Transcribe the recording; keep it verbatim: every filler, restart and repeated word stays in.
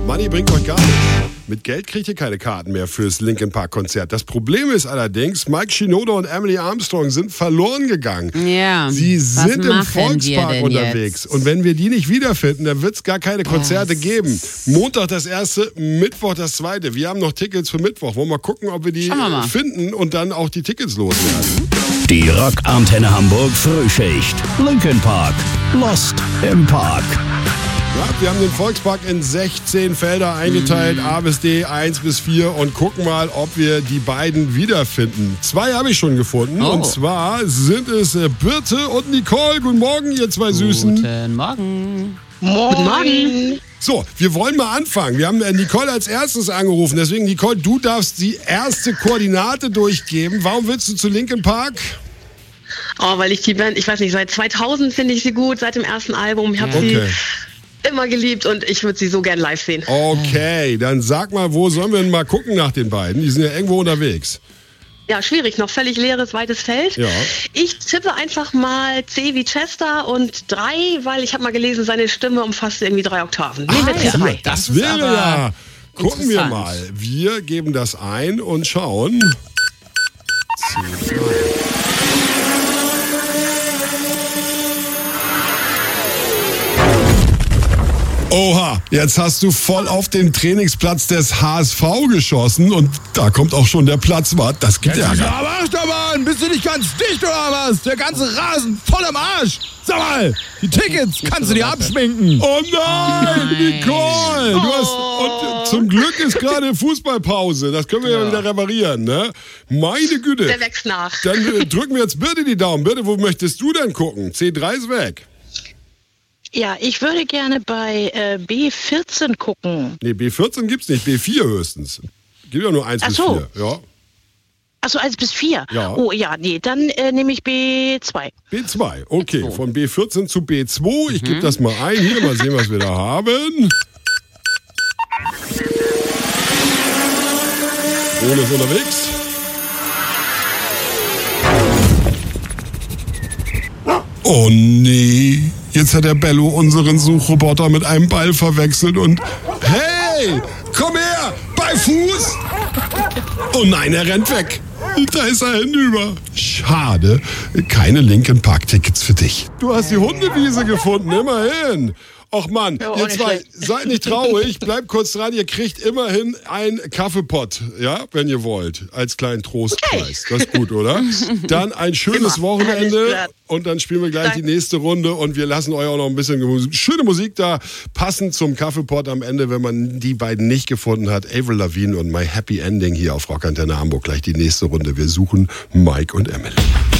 Money bringt euch gar nichts. Mit Geld kriegt ihr keine Karten mehr fürs Linkin Park Konzert. Das Problem ist allerdings, Mike Shinoda und Emily Armstrong sind verloren gegangen. Ja. Sie sind im machen wir Volkspark denn unterwegs. jetzt? Und wenn wir die nicht wiederfinden, dann wird es gar keine Konzerte Was? geben. Montag das erste, Mittwoch das zweite. Wir haben noch Tickets für Mittwoch. Wollen wir mal gucken, ob wir die Schauen wir mal. finden und dann auch die Tickets loswerden. Die Rock-Antenne Hamburg Frühschicht. Linkin Park. Lost im Park. Ja, wir haben den Volkspark in sechzehn Felder eingeteilt, A bis D, eins bis vier und gucken mal, ob wir die beiden wiederfinden. Zwei habe ich schon gefunden Oh. und zwar sind es äh, Birte und Nicole. Guten Morgen, ihr zwei Süßen. Guten Morgen. Guten Morgen. So, wir wollen mal anfangen. Wir haben äh, Nicole als erstes angerufen, deswegen Nicole, du darfst die erste Koordinate durchgeben. Warum willst du zu Linkin Park? Oh, weil ich die Band, ich weiß nicht, seit zweitausend finde ich sie gut, seit dem ersten Album. Ich habe Okay. sie immer geliebt und ich würde sie so gern live sehen. Okay, dann sag mal, wo sollen wir denn mal gucken nach den beiden? Die sind ja irgendwo unterwegs. Ja, schwierig, noch völlig leeres, weites Feld. Ja. Ich tippe einfach mal C wie Chester und drei, weil ich habe mal gelesen, seine Stimme umfasst irgendwie drei Oktaven. Nehmen wir Ah, C ja. drei. Das, ist wäre aber ja. Gucken wir interessant. mal. Wir geben das ein und schauen. C drei. Oha, jetzt hast du voll auf den Trainingsplatz des H S V geschossen und da kommt auch schon der Platzwart. Das gibt ja Ja, gar am Arsch da, Mann! Bist du nicht ganz dicht oder was? Der ganze Rasen voll am Arsch! Sag mal, die Tickets kannst du dir abschminken. Oh nein, Nein. Nicole! Du hast, und zum Glück ist gerade Fußballpause. Das können wir ja, wieder reparieren, ne? Meine Güte. Der wächst nach. Dann äh, drücken wir jetzt Birte die Daumen. Birte, wo möchtest du denn gucken? C drei ist weg. Ja, ich würde gerne bei äh, B vierzehn gucken. Nee, B vierzehn gibt's nicht, B vier höchstens. Gibt ja nur eins Ach bis so. vier. Ja. Achso, eins bis vier. Ja. Oh ja, nee, dann äh, nehme ich B zwei. B zwei, okay. Von B vierzehn zu B zwei. Ich gebe das mal ein. Hier, mal sehen, was wir da haben. Ohne ist unterwegs. Oh nee, jetzt hat der Bello unseren Suchroboter mit einem Ball verwechselt und... Hey, komm her, bei Fuß! Oh nein, er rennt weg. Da ist er hinüber. Schade, keine Linkin Park Tickets für dich. Du hast die Hundewiese gefunden, immerhin. Och Mann, Ja, ihr ohne zwei, schlecht. seid nicht traurig, bleibt kurz dran, ihr kriegt immerhin einen Kaffeepott, ja, wenn ihr wollt, als kleinen Trostpreis. Das ist gut, oder? Dann ein schönes Immer. Alles Wochenende klar. und dann spielen wir gleich Danke. die nächste Runde und wir lassen euch auch noch ein bisschen Musik, schöne Musik da, passend zum Kaffeepott am Ende, wenn man die beiden nicht gefunden hat. Avril Lavigne und My Happy Ending hier auf Rockantenne Hamburg, gleich die nächste Runde. Wir suchen Mike und Emily.